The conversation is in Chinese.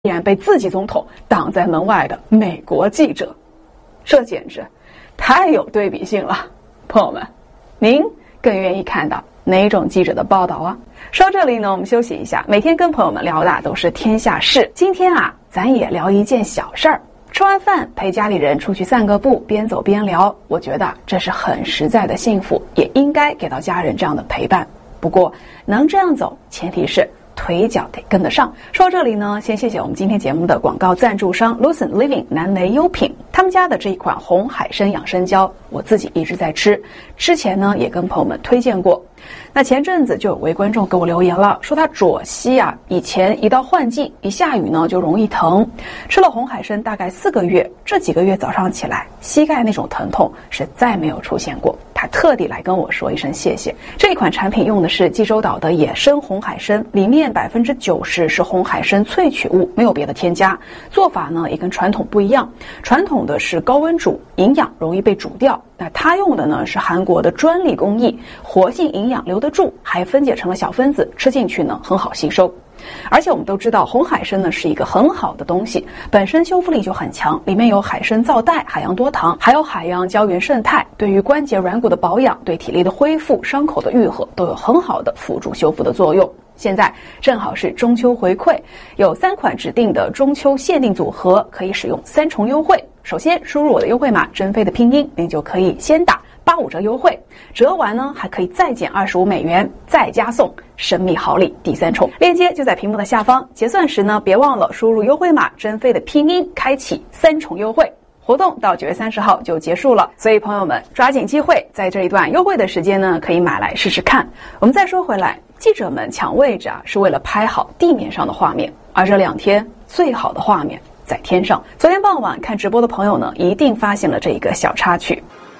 依然被自己总统挡在门外的美国记者，这简直太有对比性了。朋友们，您更愿意看到哪种记者的报道啊？说到这里呢，我们休息一下。每天跟朋友们聊的都是天下事，今天啊，咱也聊一件小事儿。吃完饭陪家里人出去散个步，边走边聊，我觉得这是很实在的幸福，也应该给到家人这样的陪伴。不过能这样走，前提是腿脚得跟得上。说到这里呢，先谢谢我们今天节目的广告赞助商 Lucent Living 南雷优品，他们家的这一款红海参养生胶，我自己一直在吃，之前呢也跟朋友们推荐过。那前阵子就有位观众给我留言了，说他左膝啊，以前一到换季一下雨呢就容易疼，吃了红海参大概4个月，这几个月早上起来膝盖那种疼痛是再没有出现过，他特地来跟我说一声谢谢。这一款产品用的是济州岛的野生红海参，里面90%是红海参萃取物，没有别的添加。做法呢也跟传统不一样，传统的是高温煮，营养容易被煮掉，那他用的呢是韩国的专利工艺，活性营养留得住，还分解成了小分子，吃进去呢很好吸收。而且我们都知道红海参呢是一个很好的东西，本身修复力就很强，里面有海参皂苷、海洋多糖，还有海洋胶原胜肽，对于关节软骨的保养、对体力的恢复、伤口的愈合都有很好的辅助修复的作用。现在正好是中秋回馈，有3款指定的中秋限定组合，可以使用3重优惠。首先输入我的优惠码珍妃的拼音，您就可以先打85折优惠，折完呢还可以再减25美元，再加送神秘好礼第3重。链接就在屏幕的下方，结算时呢别忘了输入优惠码珍妃的拼音，开启3重优惠。活动到9月30号就结束了，所以朋友们抓紧机会，在这一段优惠的时间呢，可以买来试试看。我们再说回来，记者们抢位置啊，是为了拍好地面上的画面，而这2天最好的画面在天上。昨天傍晚看直播的朋友呢，一定发现了这一个小插曲。